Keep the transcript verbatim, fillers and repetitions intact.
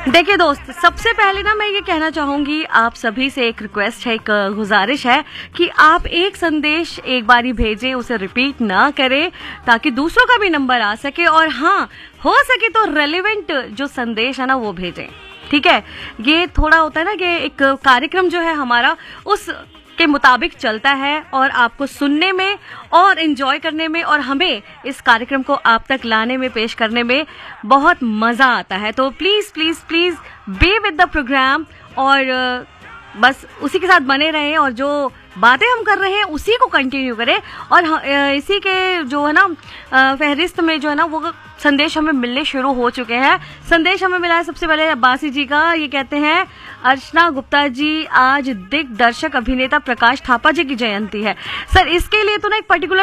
देखिए दोस्त, सबसे पहले ना मैं ये कहना चाहूंगी, आप सभी से एक रिक्वेस्ट है, एक गुजारिश है कि आप एक संदेश एक बारी भेजें, उसे रिपीट ना करें ताकि दूसरों का भी नंबर आ सके। और हाँ, हो सके तो रेलेवेंट जो संदेश है ना वो भेजें, ठीक है। ये थोड़ा होता है ना कि एक कार्यक्रम जो है हमारा उस के मुताबिक चलता है और आपको सुनने में और एंजॉय करने में और हमें इस कार्यक्रम को आप तक लाने में, पेश करने में बहुत मजा आता है। तो please please please be with the programme और बस उसी के साथ बने रहें और जो बातें हम कर रहे हैं उसी को कंटिन्यू करें। और इसी के जो है ना फहरिस्त में जो है ना वो संदेश हमें मिलने शुरू हो चुके हैं। संदेश हमें मिला है सबसे पहले अब्बासी जी का। ये कहते हैं, अर्चना गुप्ता जी, आज दिग्दर्शक अभिनेता प्रकाश थापा जी की जयंती है। सर, इसके लिए तो ना एक पर्टिकुलर